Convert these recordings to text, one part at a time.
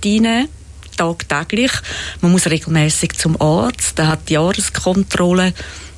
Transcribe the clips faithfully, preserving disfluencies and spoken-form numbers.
einnehmen, tagtäglich. Man muss regelmäßig zum Arzt, der hat die Jahreskontrolle.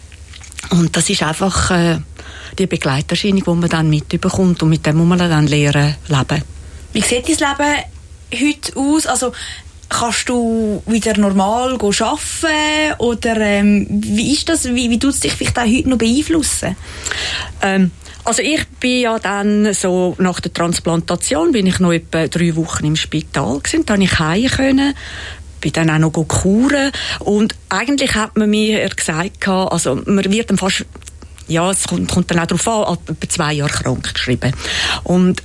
Und das ist einfach äh, die Begleiterscheinung, die man dann mitbekommt. Und mit dem muss man dann lernen, leben. Wie sieht dein Leben heute aus? Also, kannst du wieder normal arbeiten? Oder ähm, wie ist das? Wie, wie tut es dich vielleicht auch heute noch beeinflussen? Ähm, also ich bin ja dann so, nach der Transplantation bin ich noch etwa drei Wochen im Spital gewesen. Dann konnte ich heim können. Bin dann auch noch kuren. Und eigentlich hat man mir gesagt, also man wird dann fast, ja, es kommt, kommt dann auch darauf an, etwa zwei Jahre krank geschrieben. Und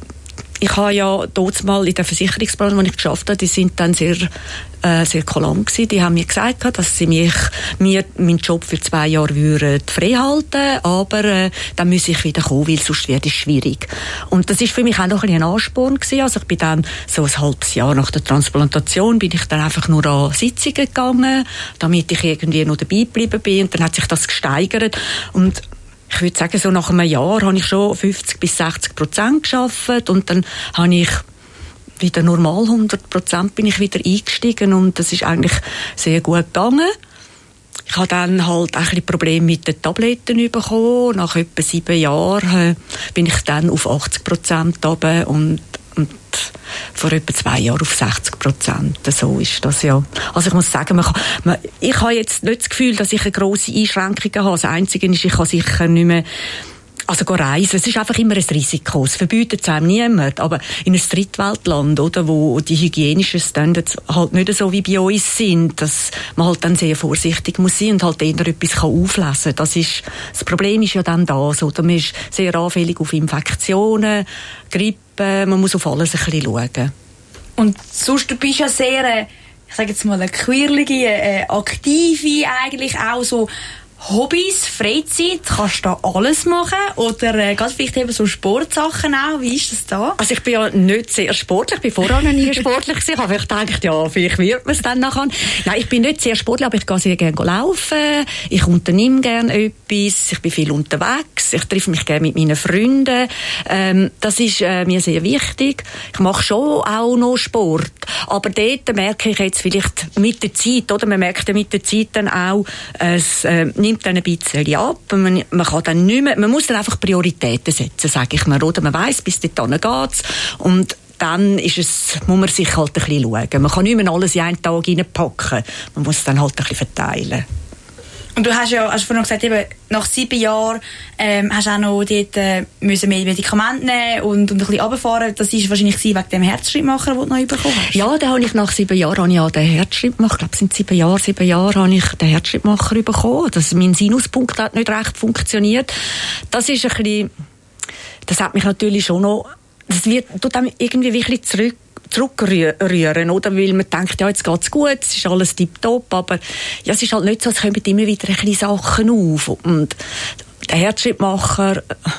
ich habe ja dort mal in der Versicherungsbranche, wo ich geschafft habe, die sind dann sehr, äh, sehr kulant gewesen. Die haben mir gesagt, dass sie mich, mir meinen Job für zwei Jahre würden frei halten, aber äh, dann müsse ich wieder kommen, weil sonst wird es schwierig. Und das ist für mich auch noch ein Ansporn gewesen. Also ich bin dann so ein halbes Jahr nach der Transplantation bin ich dann einfach nur an Sitzungen gegangen, damit ich irgendwie noch dabei geblieben bin. Und dann hat sich das gesteigert. Und ich würde sagen, so nach einem Jahr habe ich schon fünfzig bis sechzig Prozent gearbeitet und dann habe ich wieder normal hundert Prozent bin ich wieder eingestiegen und das ist eigentlich sehr gut gegangen. Ich habe dann halt auch ein bisschen Probleme mit den Tabletten bekommen. Nach etwa sieben Jahren äh, bin ich dann auf achtzig Prozent runter und, und vor etwa zwei Jahren auf sechzig Prozent. So ist das, ja. Also ich muss sagen, man kann, man, ich habe jetzt nicht das Gefühl, dass ich eine grosse Einschränkungen habe. Das Einzige ist, ich kann sicher nicht mehr also reisen. Es ist einfach immer ein Risiko. Es verbietet es einem niemand. Aber in einem Drittweltland, oder, wo die hygienischen Standards halt nicht so wie bei uns sind, dass man halt dann sehr vorsichtig muss sein und halt eher etwas kann auflesen. Das ist, das Problem ist ja dann das, oder? Man ist sehr anfällig auf Infektionen, Grippe, man muss auf alles ein bisschen schauen. Und sonst, du bist ja sehr, ich sage jetzt mal, eine quirlige, äh, aktive, eigentlich auch so Hobbys, Freizeit, kannst du da alles machen? Oder äh, gerade vielleicht eben so Sportsachen auch? Wie ist das da? Also ich bin ja nicht sehr sportlich, ich bin vorher noch nie sportlich gewesen. Ich habe gedacht, ja, vielleicht wird man es dann nachher. Nein, ich bin nicht sehr sportlich, aber ich gehe sehr gerne laufen. Ich unternehme gerne etwas. Ich bin viel unterwegs. Ich treffe mich gerne mit meinen Freunden. Ähm, das ist äh, mir sehr wichtig. Ich mache schon auch noch Sport. Aber dort merke ich jetzt vielleicht mit der Zeit, oder? Man merkt ja mit der Zeit dann auch, es äh, nimmt dann ein bisschen ab. Man, man kann dann nicht mehr, man muss dann einfach Prioritäten setzen, sage ich mal, oder? Man weiss, bis dorthin geht's. Und dann ist es, muss man sich halt ein bisschen schauen. Man kann nicht mehr alles in einen Tag reinpacken. Man muss es dann halt ein bisschen verteilen. Und du hast ja, hast vorhin gesagt, eben, nach sieben Jahren ähm, hast du auch noch dort äh, müssen mehr Medikamente nehmen und, und ein bisschen runterfahren. Das war wahrscheinlich wegen dem Herzschrittmacher, den du noch bekommen hast. Ja, den habe ich nach sieben Jahren habe ich auch den Herzschrittmacher, ich glaube, es sind sieben Jahre, sieben Jahre habe ich den Herzschrittmacher bekommen. Das, mein Sinuspunkt hat nicht recht funktioniert. Das ist ein bisschen, das hat mich natürlich schon noch, das wird, tut einem irgendwie wirklich zurück zurückrühren, oder? Weil man denkt, ja, jetzt geht's gut, es ist alles tipptopp, aber ja, es ist halt nicht so, es kommen immer wieder ein bisschen Sachen auf. Und der Herzschrittmacher,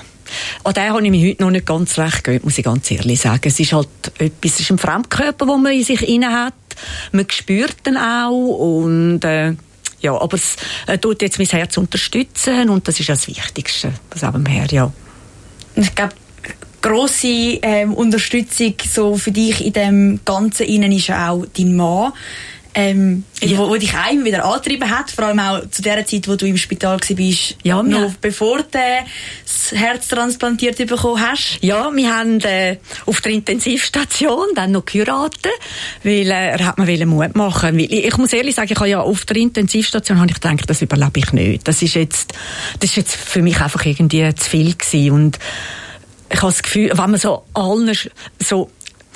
an den habe ich mich heute noch nicht ganz recht gewöhnt, muss ich ganz ehrlich sagen. Es ist halt etwas, es ist ein Fremdkörper, den man in sich inne hat. Man spürt ihn auch und äh, ja, aber es äh, tut jetzt mein Herz unterstützen und das ist das Wichtigste, das auch her, ja. Ich glaube, grosse ähm, Unterstützung so für dich in dem Ganzen innen ist auch dein Mann, ähm, ja. wo, wo dich auch immer wieder angetrieben hat, vor allem auch zu der Zeit, wo du im Spital warst, ja, noch ja. bevor du das Herz transplantiert bekommen hast. Ja, wir haben äh, auf der Intensivstation dann noch geheiratet, weil äh, er hat mir Mut machen. Weil, ich muss ehrlich sagen, ich habe ja auf der Intensivstation habe ich gedacht, das überlebe ich nicht. Das ist jetzt, das ist jetzt für mich einfach irgendwie zu viel gewesen. Und ich habe das Gefühl, wenn man so allen so,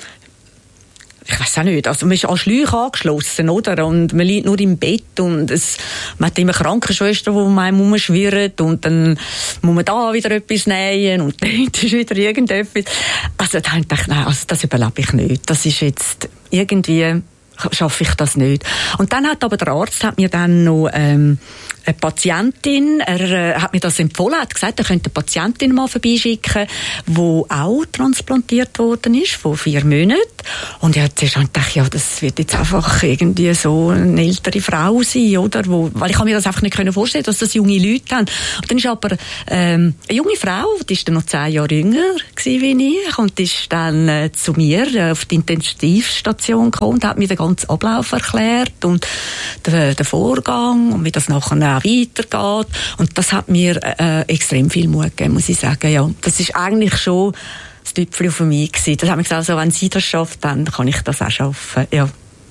ich weiß auch nicht, also man ist an Schläuche angeschlossen, oder? Und man liegt nur im Bett und es, man hat immer Krankenschwestern, die um einen herumschwirren und dann muss man da wieder etwas nähen und dann ist wieder irgendetwas. Also da habe ich gedacht, nein, also das überlebe ich nicht. Das ist jetzt irgendwie, schaffe ich das nicht. Und dann hat aber der Arzt hat mir dann noch ähm, eine Patientin, er äh, hat mir das empfohlen, hat gesagt, er könnte eine Patientin mal vorbeischicken, die auch transplantiert worden ist, vor vier Monaten. Und ich habe zuerst gedacht, ja, das wird jetzt einfach irgendwie so eine ältere Frau sein, oder? Wo, weil ich kann mir das einfach nicht vorstellen, dass das junge Leute haben. Und dann ist aber ähm, eine junge Frau, die ist dann noch zehn Jahre jünger gewesen wie ich, und ist dann äh, zu mir äh, auf die Intensivstation gekommen und hat mir den ganzen Ablauf erklärt und den, den Vorgang und wie das nachher auch weitergeht. Und das hat mir äh, extrem viel Mut gegeben, muss ich sagen. Ja, das ist eigentlich schon das Tüpfchen für mich gewesen. Das haben wir gesagt, also, wenn sie das schafft, dann kann ich das auch schaffen. Ja.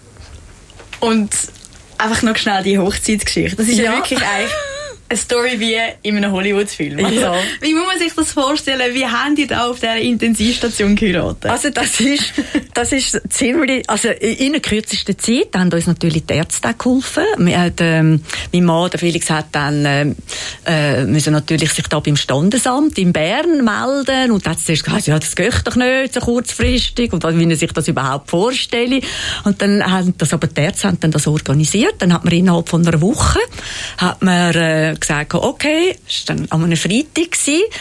Und einfach noch schnell die Hochzeitsgeschichte. Das ist ja, ja wirklich eigentlich eine Story wie in einem Hollywood-Film. Also, ja. Wie muss man sich das vorstellen? Wie haben die da auf dieser Intensivstation geheiratet? Also das ist, das ist ziemlich, also in der kürzesten Zeit haben uns natürlich die Ärzte geholfen. Wir hat, ähm, mein Mann, der Felix, hat dann ähm, äh, müssen natürlich sich da beim Standesamt in Bern melden und hat zuerst gesagt, ja, das geht doch nicht so kurzfristig und wie er sich das überhaupt vorstelle. Und dann haben das aber die Ärzte haben dann das organisiert. Dann hat man innerhalb von einer Woche hat man äh, gesagt, okay, das war dann an einem Freitag,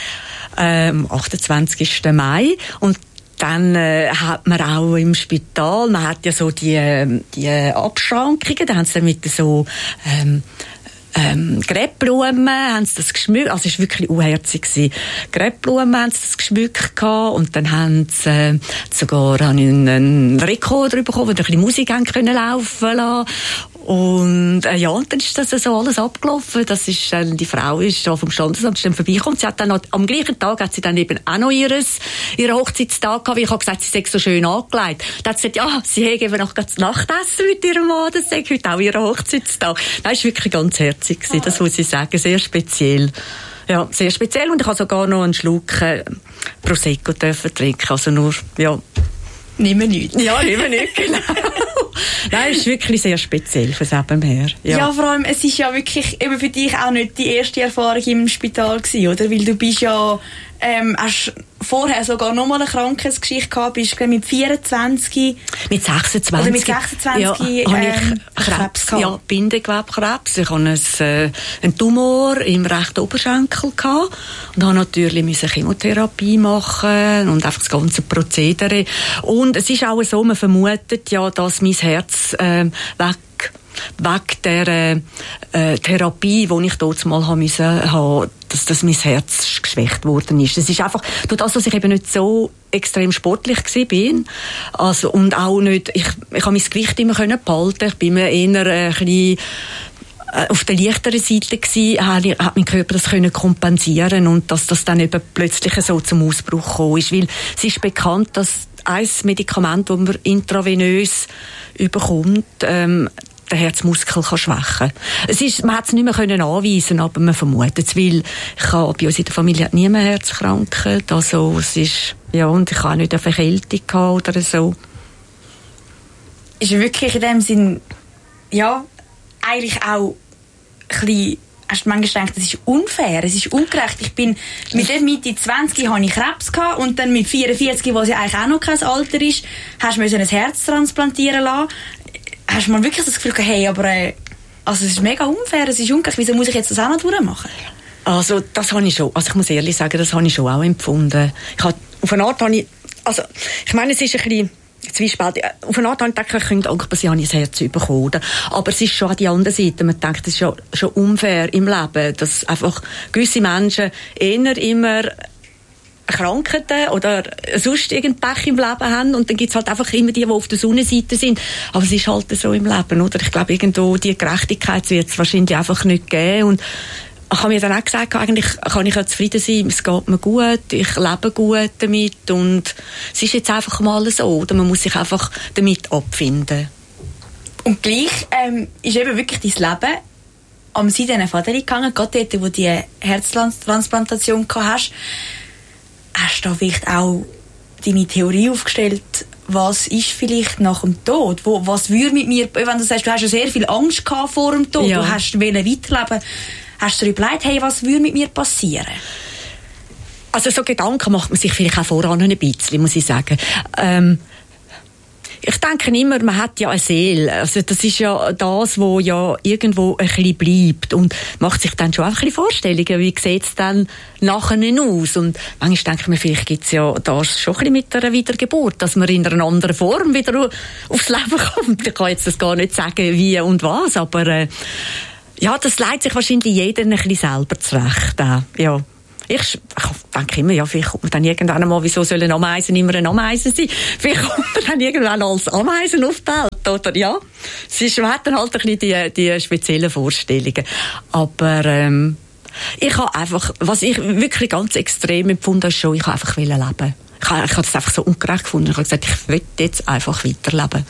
ähm, achtundzwanzigsten Mai, und dann äh, hat man auch im Spital, man hat ja so die, die Abschrankungen, da haben sie dann mit so ähm, ähm, Gräbblumen haben sie das geschmückt, also es war wirklich unherzig gewesen. Gräbblumen haben sie das geschmückt gehabt, und dann haben sie äh, sogar einen Rekorder bekommen, wo sie ein bisschen Musik haben können laufen lassen. Und äh, ja, und dann ist das so alles abgelaufen. Das ist dann, die Frau ist da vom Standesamt ist dann vorbeigekommen. Sie hat dann noch, am gleichen Tag hat sie dann eben auch noch ihres, ihren Hochzeitstag gehabt, wie ich habe gesagt, sie sei so schön angelegt. Dann hat sie gesagt, ja, sie hätte eben noch das Nachtessen mit ihrem Mann, das sei heute auch ihr Hochzeitstag. Das war wirklich ganz herzig gewesen, das muss ich sagen, sehr speziell. Ja, sehr speziell, und ich habe sogar noch einen Schluck äh, Prosecco dürfen trinken, also nur, ja. Nicht mehr nichts. Ja, nicht mehr nichts, genau. Nein, es ist wirklich sehr speziell von dem her. Ja. ja, vor allem, es ist ja wirklich eben für dich auch nicht die erste Erfahrung im Spital gewesen, oder? Weil du bist ja, ähm, hast vorher sogar noch mal eine Krankheitsgeschichte gehabt, bist du mit vierundzwanzig... Mit sechsundzwanzig. Oder mit sechsundzwanzig ja, ähm, habe ich Krebs gehabt. Ja, Bindegewebkrebs. Ich hatte einen, äh, einen Tumor im rechten Oberschenkel gehabt und habe natürlich müssen Chemotherapie machen und einfach das ganze Prozedere. Und es ist auch so, man vermutet ja, dass mein Herz äh, weg wegen der äh, Therapie, die ich dort mal haben musste, haben, dass, dass mein Herz geschwächt worden ist. Es ist einfach, durch das, dass ich eben nicht so extrem sportlich war, also, und auch nicht, ich, ich habe mein Gewicht immer können behalten, ich bin mir eher äh, ein bisschen auf der leichteren Seite gsi, hat mein Körper das können kompensieren, und dass das dann eben plötzlich so zum Ausbruch gekommen ist, weil es ist bekannt, dass ein Medikament, das man intravenös überkommt, ähm, den Herzmuskel kann schwächen. Es ist, man hat es nicht mehr können anweisen, aber man vermutet es, weil ich habe, bei uns in der Familie hat niemand Herzkrankheit, also es ist, ja, und ich habe auch nicht eine Verkältung gehabt oder so. Ist wirklich in dem Sinn, ja, eigentlich auch ein bisschen, hast du manchmal gedacht, das ist unfair, es ist ungerecht. Ich bin mit der Mitte zwanzig hatte ich Krebs gehabt, und dann mit vierundvierzig, was ja eigentlich auch noch kein Alter ist, hast du ein Herz transplantieren lassen. Hast du mal wirklich das Gefühl gehabt, hey, aber äh, also es ist mega unfair, es ist ungerecht, wieso muss ich jetzt das auch noch durchmachen? Also das habe ich schon, also ich muss ehrlich sagen, das habe ich schon auch empfunden. Ich habe, auf eine Art habe ich, also ich meine, es ist ein bisschen zwiespältig. Auf eine Art habe ich gedacht, ich könnte dankbar sein, habe ich das Herz bekommen. Aber es ist schon an die andere Seite. Man denkt, es ist ja schon unfair im Leben, dass einfach gewisse Menschen eher immer Krankheiten oder sonst irgendein Pech im Leben haben, und dann gibt es halt einfach immer die, die auf der Sonnenseite sind. Aber es ist halt so im Leben, oder? Ich glaube, irgendwo die Gerechtigkeit wird es wahrscheinlich einfach nicht geben, und ich habe mir dann auch gesagt, eigentlich kann ich ja zufrieden sein, es geht mir gut, ich lebe gut damit, und es ist jetzt einfach mal so, oder? Man muss sich einfach damit abfinden. Und gleich ähm, ist eben wirklich dein Leben am Seite einer Vater gegangen, gerade dort, wo du die Herztransplantation gehabt hast. Hast du da vielleicht auch deine Theorie aufgestellt, was ist vielleicht nach dem Tod? Wo, was würde mit mir, wenn du sagst, du hast ja sehr viel Angst gehabt vor dem Tod, ja. Du hast weiterleben, hast du dir überlegt, hey, was würde mit mir passieren? Also so Gedanken macht man sich vielleicht auch voran ein bisschen, muss ich sagen. Ähm, Ich denke immer, man hat ja eine Seele. Also das ist ja das, was ja irgendwo ein bisschen bleibt und macht sich dann schon auch ein bisschen Vorstellungen, wie sieht es dann nachher aus. Und manchmal denke ich mir, vielleicht gibt es ja das schon ein bisschen mit einer Wiedergeburt, dass man in einer anderen Form wieder aufs Leben kommt. Ich kann jetzt das gar nicht sagen, wie und was, aber äh, ja, das leitet sich wahrscheinlich jeder ein bisschen selber zurecht. Äh, ja. Ich, ich denke immer, ja, vielleicht kommt man dann irgendwann einmal, wieso sollen Ameisen immer eine Ameise sein? Vielleicht kommt man dann irgendwann als Ameisen auf die Welt, oder? Ja. Es ist, man hat dann halt ein bisschen die, die speziellen Vorstellungen. Aber, ähm, ich habe einfach, was ich wirklich ganz extrem empfunden habe, ist schon, ich habe einfach leben. Ich habe, ich habe das einfach so ungerecht gefunden. Ich habe gesagt, ich will jetzt einfach weiterleben.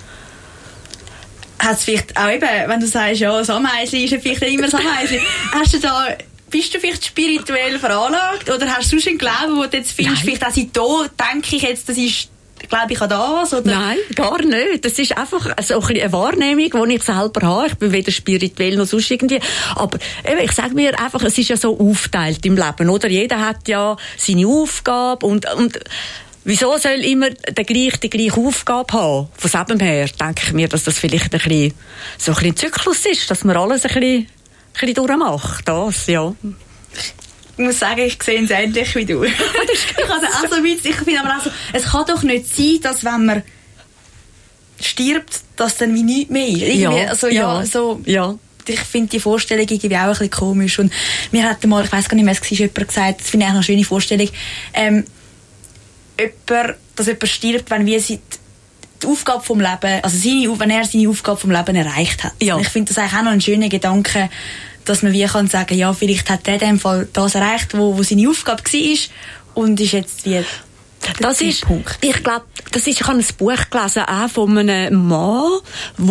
Hat es vielleicht auch eben, wenn du sagst, ja, das Ameisen ist ja vielleicht nicht immer das Ameisen. Hast du da, bist du vielleicht spirituell veranlagt? Oder hast du sonst einen Glauben, wo du jetzt findest, vielleicht auch seit da, denke ich jetzt, das ist, glaube ich, an das? Oder? Nein, gar nicht. Das ist einfach so ein eine Wahrnehmung, die ich selber habe. Ich bin weder spirituell noch sonst irgendwie. Aber eben, ich sage mir einfach, es ist ja so aufgeteilt im Leben, oder? Jeder hat ja seine Aufgabe und, und wieso soll immer der gleiche, die gleiche Aufgabe haben? Von dem her denke ich mir, dass das vielleicht ein bisschen, so ein bisschen Zyklus ist, dass man alles ein bisschen ein bisschen durchmacht, das, ja. Ich muss sagen, ich sehe es ähnlich wie du. ich also, also, ich finde aber auch so, es kann doch nicht sein, dass wenn man stirbt, dass dann wie nichts mehr ist. Irgendwie, ja, also, ja, ja, so, ja. Ich finde die Vorstellung irgendwie auch ein bisschen komisch. Und mir hat mal, ich weiss gar nicht mehr, es war jemand gesagt, das finde ich auch eine schöne Vorstellung, ähm, jemand, dass jemand stirbt, wenn wir sie die Aufgabe vom Leben, also seine, wenn er seine Aufgabe vom Leben erreicht hat. Ja. Und ich finde das eigentlich auch noch ein schöner Gedanke, dass man wie kann sagen, ja, vielleicht hat er in dem Fall das erreicht, wo, wo seine Aufgabe war und ist jetzt wie das ist, Punkt. Ich glaube, das ist, ich habe ein Buch gelesen, auch von einem Mann,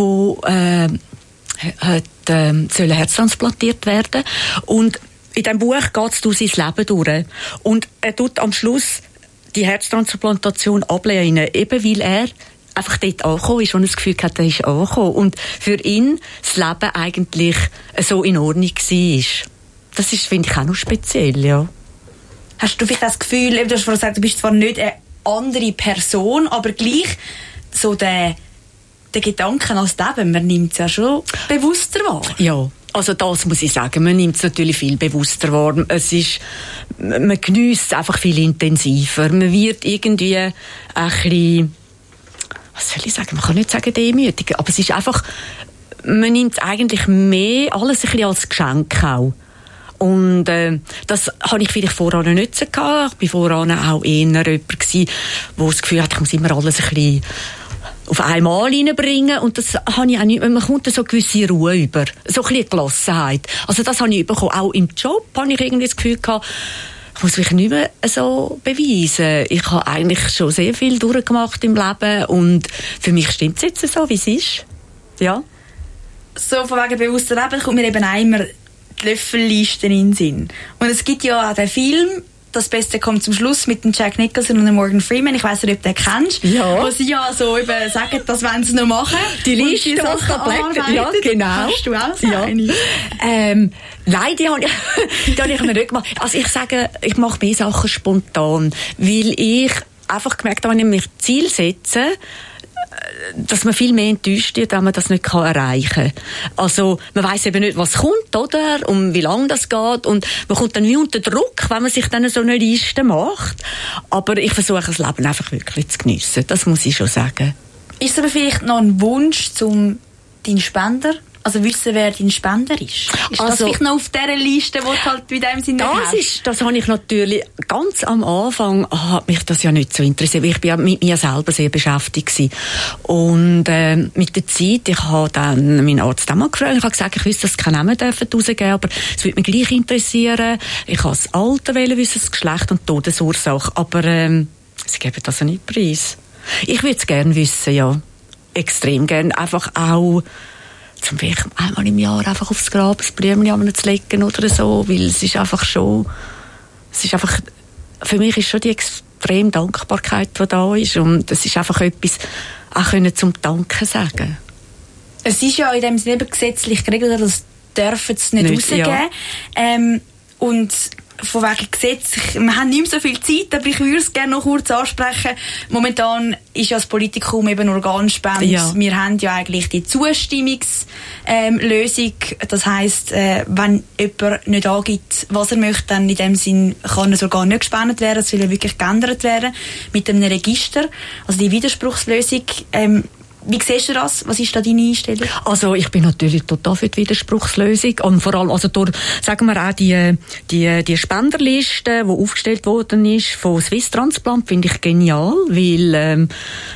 der äh, hat, äh, soll herztransplantiert werden und in diesem Buch geht es durch sein Leben durch und er tut am Schluss die Herztransplantation ablehnen, eben weil er einfach dort angekommen ist und das Gefühl hat, er ist angekommen. Und für ihn das Leben eigentlich so in Ordnung war. Das ist, finde ich, auch noch speziell, ja. Hast du vielleicht das Gefühl, du hast vorhin gesagt, du bist zwar nicht eine andere Person, aber gleich so der, der Gedanke an das Leben, man nimmt es ja schon bewusster wahr. Ja. Also das muss ich sagen, man nimmt es natürlich viel bewusster wahr. Es ist, man geniesst es einfach viel intensiver. Man wird irgendwie ein bisschen, was soll ich sagen, man kann nicht sagen demütig, aber es ist einfach, man nimmt es eigentlich mehr, alles ein bisschen als Geschenk auch. Und äh, das habe ich vielleicht vorher noch nicht so gehabt. Ich war vorher auch eher jemand gewesen, der das Gefühl hat, ich muss immer alles ein bisschen auf einmal reinbringen und das habe ich auch nicht, man kommt so eine gewisse Ruhe über, so ein bisschen Gelassenheit. Also das habe ich bekommen, auch im Job habe ich irgendwie das Gefühl gehabt, ich muss mich nicht mehr so beweisen. Ich habe eigentlich schon sehr viel durchgemacht im Leben und für mich stimmt es jetzt so, wie es ist. Ja. So von wegen bewusster Leben kommt mir eben auch immer die Löffellisten in den Sinn. Und es gibt ja auch den Film, das Beste kommt zum Schluss, mit dem Jack Nicholson und dem Morgan Freeman. Ich weiss nicht, ob du den kennst. Ja. Wo sie ja so eben sagen, das wollen sie noch machen. Die Liste, die Sachen ja, genau. Hast du auch so ja. eine? Ähm, nein, die habe ich, die habe ich mir nicht gemacht. Also ich sage, ich mache mehr Sachen spontan, weil ich einfach gemerkt habe, wenn ich mir Ziel setze, dass man viel mehr enttäuscht wird, wenn man das nicht erreichen kann. Also, man weiss eben nicht, was kommt, oder? Und wie lange das geht. Und man kommt dann wie unter Druck, wenn man sich dann so eine Liste macht. Aber ich versuche, das Leben einfach wirklich zu geniessen. Das muss ich schon sagen. Ist es aber vielleicht noch ein Wunsch, zum deinen Spender, also wissen, wer dein Spender ist? Ist also, das vielleicht noch auf dieser Liste, die du halt in dem Sinne das hast? Ist, das habe ich natürlich ganz am Anfang, ah, hat mich das ja nicht so interessiert. Ich bin ja mit mir selber sehr beschäftigt gewesen. Und äh, mit der Zeit, ich habe dann meinen Arzt auch mal gefragt, ich habe gesagt, ich wüsste, dass es keine Namen dürfen rausgeben, aber es würde mich gleich interessieren. Ich habe das Alter wählen, wissen, das Geschlecht und die Todesursache. Aber ähm, sie geben das ja nicht preis. Ich würde es gerne wissen, ja. Extrem gerne. Einfach auch zum Beispiel einmal im Jahr einfach aufs Grab ein Blümchen zu legen oder so, weil es ist einfach schon, es ist einfach, für mich ist schon die extreme Dankbarkeit, die da ist und es ist einfach etwas, auch können zum Danken sagen. Es ist ja in dem Sinne gesetzlich geregelt, das dürfen sie nicht, nicht rausgeben. Ja. Ähm, und von wegen Gesetz. Ich, wir haben nicht mehr so viel Zeit, aber ich würde es gerne noch kurz ansprechen. Momentan ist ja das Politikum eben Organspende. Ja. Wir haben ja eigentlich die Zustimmungslösung. Ähm, das heisst, äh, wenn jemand nicht angibt, was er möchte, dann in dem Sinn kann das Organ nicht gespendet werden. Es soll ja wirklich geändert werden mit einem Register. Also die Widerspruchslösung. Ähm, Wie siehst du das? Was ist da deine Einstellung? Also ich bin natürlich total für die Widerspruchslösung und vor allem also durch, sagen wir auch die die die Spenderliste, die aufgestellt worden ist von Swiss Transplant, finde ich genial, weil ähm,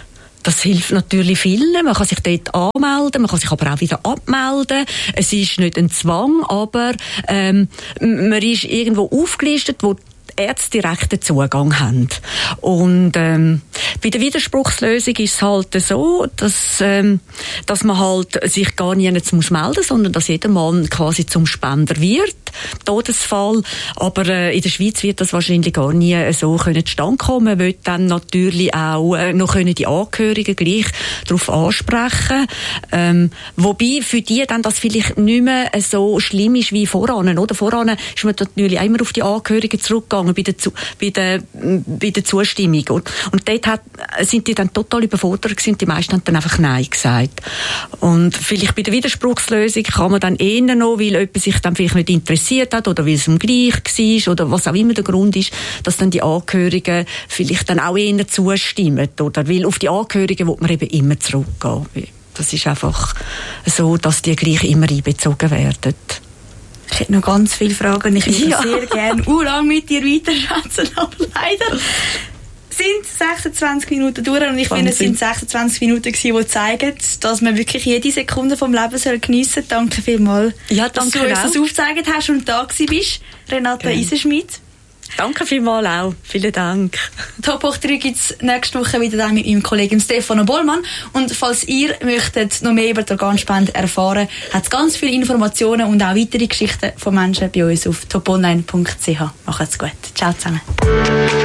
das hilft natürlich vielen. Man kann sich dort anmelden, man kann sich aber auch wieder abmelden. Es ist nicht ein Zwang, aber ähm, man ist irgendwo aufgelistet, wo Ärzte direkten Zugang haben. Und ähm, bei der Widerspruchslösung ist es halt so, dass, ähm, dass man halt sich gar nicht muss melden, sondern dass jeder Mann quasi zum Spender wird, Todesfall. Aber äh, in der Schweiz wird das wahrscheinlich gar nie so können zustande kommen. Man will dann natürlich auch äh, noch können die Angehörigen gleich darauf ansprechen. Ähm, wobei für die dann das vielleicht nicht mehr so schlimm ist wie voran. Oder? Voran ist man natürlich auch immer auf die Angehörigen zurückgegangen bei der, bei der, bei der Zustimmung. Und, und dort hat, sind die dann total überfordert gewesen. Die meisten haben dann einfach Nein gesagt. Und vielleicht bei der Widerspruchslösung kann man dann eher noch, weil jemand sich dann vielleicht nicht interessiert hat oder weil es ihm gleich war oder was auch immer der Grund ist, dass dann die Angehörigen vielleicht dann auch eher zustimmen. Oder? Weil auf die Angehörigen will man eben immer zurückgehen. Das ist einfach so, dass die gleich immer einbezogen werden. Ich hätte noch ganz viele Fragen und ich würde ja. sehr gerne uh, lang mit dir weiterschätzen, aber leider sind sechsundzwanzig Minuten durch und ich Wahnsinn. finde, es sind sechsundzwanzig Minuten gewesen, die zeigen, dass man wirklich jede Sekunde vom Leben soll geniessen soll. Danke vielmals, ja, dass danke du uns auch. das aufgezeigt hast und da gewesen bist. Renata okay. Isenschmidt. Danke vielmals auch. Vielen Dank. Top hoch drei gibt es nächste Woche wieder dann mit meinem Kollegen Stefano Bollmann. Und falls ihr möchtet noch mehr über die Organspende erfahren, hat es ganz viele Informationen und auch weitere Geschichten von Menschen bei uns auf top online punkt c h. Macht's gut. Ciao zusammen.